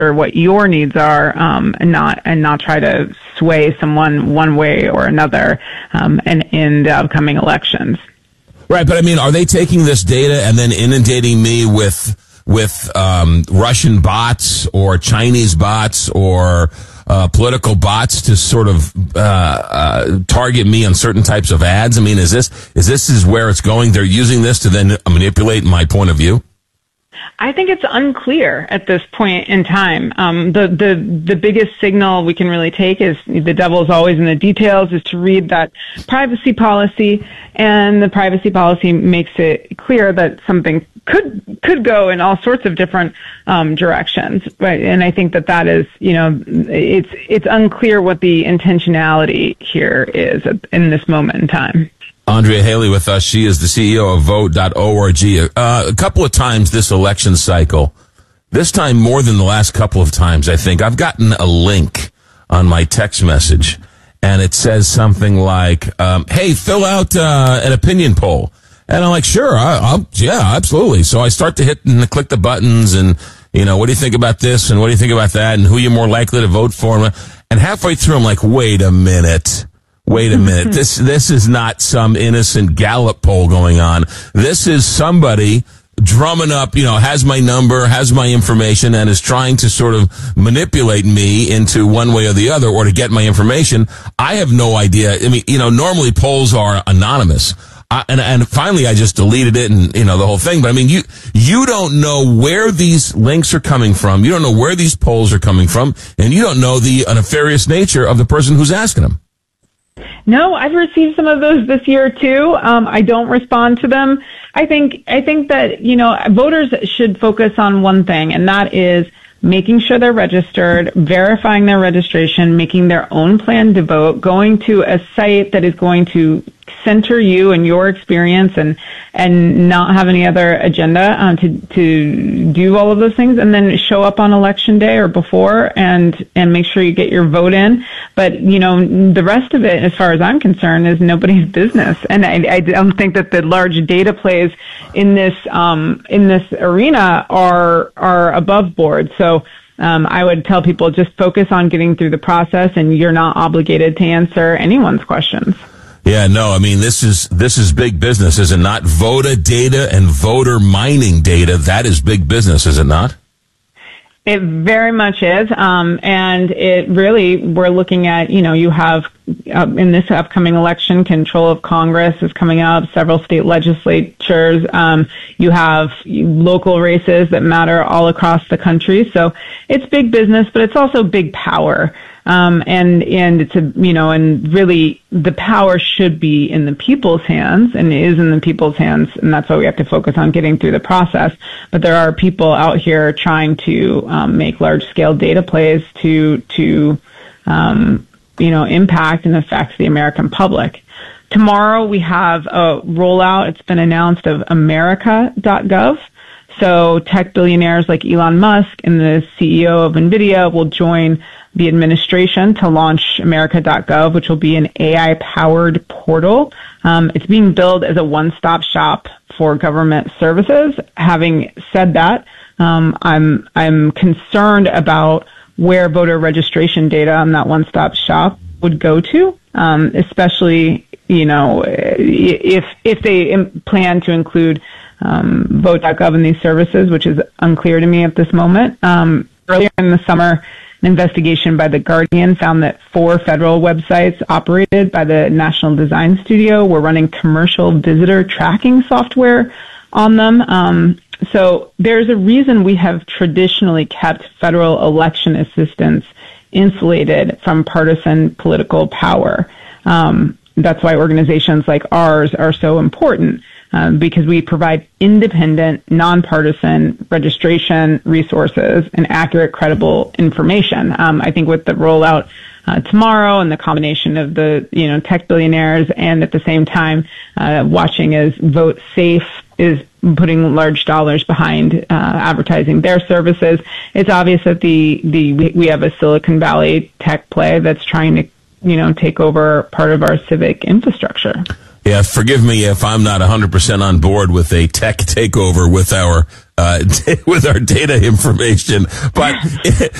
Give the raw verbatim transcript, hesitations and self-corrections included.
or what your needs are, um, and not and not try to sway someone one way or another, um, and in the upcoming elections. Right, but I mean, are they taking this data and then inundating me with with um, Russian bots or Chinese bots or uh, political bots to sort of uh, uh, target me on certain types of ads? I mean, is this is this is where it's going? They're using this to then manipulate my point of view? I think it's unclear at this point in time. Um, the, the, the biggest signal we can really take is the devil is always in the details, is to read that privacy policy, and the privacy policy makes it clear that something could, could go in all sorts of different, um, directions, right? And I think that that is, you know, it's, it's unclear what the intentionality here is in this moment in time. Andrea Haley with us. She is the C E O of vote dot org. Uh, a couple of times this election cycle, this time more than the last couple of times, I think, I've gotten a link on my text message, and it says something like, um, hey, fill out uh, an opinion poll. And I'm like, sure, I, I'll, yeah, absolutely. So I start to hit and click the buttons and, you know, what do you think about this and what do you think about that and who you're more likely to vote for? And halfway through, I'm like, wait a minute. Wait a minute. This, this is not some innocent Gallup poll going on. This is somebody drumming up, you know, has my number, has my information, and is trying to sort of manipulate me into one way or the other, or to get my information. I have no idea. I mean, you know, normally polls are anonymous. I, and, and finally I just deleted it and, you know, the whole thing. But I mean, you, you don't know where these links are coming from. You don't know where these polls are coming from. And you don't know the nefarious nature of the person who's asking them. No, I've received some of those this year too. Um, I don't respond to them. I think, I think that, you know, voters should focus on one thing, and that is making sure they're registered, verifying their registration, making their own plan to vote, going to a site that is going to center you and your experience and and not have any other agenda um, to to do all of those things, and then show up on election day or before and and make sure you get your vote in. But you know, the rest of it, as far as I'm concerned, is nobody's business. And I, I don't think that the large data plays in this um, in this arena are are above board. So. Um, I would tell people just focus on getting through the process, and you're not obligated to answer anyone's questions. Yeah, no, I mean, this is, this is big business, is it not? Voter data and voter mining data, that is big business, is it not? It very much is. Um, and it really, we're looking at, you know, you have, uh, in this upcoming election, control of Congress is coming up, several state legislatures. Um, you have local races that matter all across the country. So it's big business, but it's also big power. Um, and, and it's a, you know, and really the power should be in the people's hands, and is in the people's hands. And that's why we have to focus on getting through the process. But there are people out here trying to, um, make large scale data plays to, to, um, you know, impact and affect the American public. Tomorrow we have a rollout. It's been announced of America dot gov. So tech billionaires like Elon Musk and the C E O of NVIDIA will join the administration to launch America dot gov, which will be an A I-powered portal. Um, it's being billed as a one-stop shop for government services. Having said that, um, I'm I'm concerned about where voter registration data on that one-stop shop would go to, um, especially, you know, if if they plan to include um, vote dot gov in these services, which is unclear to me at this moment. Um, earlier in the summer, an investigation by The Guardian found that four federal websites operated by the National Design Studio were running commercial visitor tracking software on them. Um, so there's a reason we have traditionally kept federal election assistance insulated from partisan political power. Um, that's why organizations like ours are so important, um, because we provide independent, nonpartisan registration resources and accurate, credible information. Um, I think with the rollout uh, tomorrow and the combination of the, you know, tech billionaires, and at the same time uh, watching as Vote Safe is putting large dollars behind uh, advertising their services, it's obvious that the the we have a Silicon Valley tech play that's trying to, you know, take over part of our civic infrastructure. Yeah, forgive me if I'm not one hundred percent on board with a tech takeover with our uh, with our data information, but